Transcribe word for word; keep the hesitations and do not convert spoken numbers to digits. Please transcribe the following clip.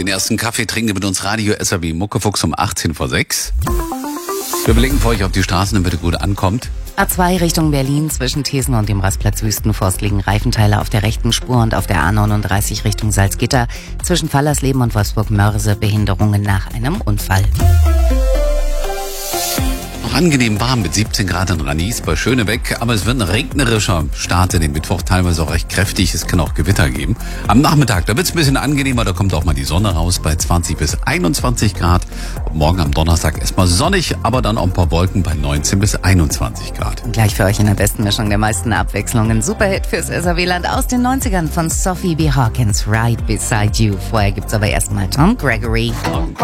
Den ersten Kaffee trinken wir mit uns Radio S R W Muckefuchs um achtzehn vor sechs. Wir blicken für euch auf die Straßen, damit ihr gut ankommt. A zwei Richtung Berlin zwischen Thesen und dem Rastplatz Wüstenforst liegen Reifenteile auf der rechten Spur und auf der A neununddreißig Richtung Salzgitter zwischen Fallersleben und Wolfsburg-Mörse Behinderungen nach einem Unfall. Noch angenehm warm mit siebzehn Grad in Ranis bei Schönebeck, aber es wird ein regnerischer Start in den Mittwoch, teilweise auch recht kräftig, es kann auch Gewitter geben. Am Nachmittag, da wird es ein bisschen angenehmer, da kommt auch mal die Sonne raus bei zwanzig bis einundzwanzig Grad. Und morgen am Donnerstag erstmal sonnig, aber dann auch ein paar Wolken bei neunzehn bis einundzwanzig Grad. Gleich für euch in der besten Mischung der meisten Abwechslungen. Superhit fürs S R W-Land aus den neunzigern von Sophie B. Hawkins, Right Beside You. Vorher gibt's aber erstmal Tom Gregory.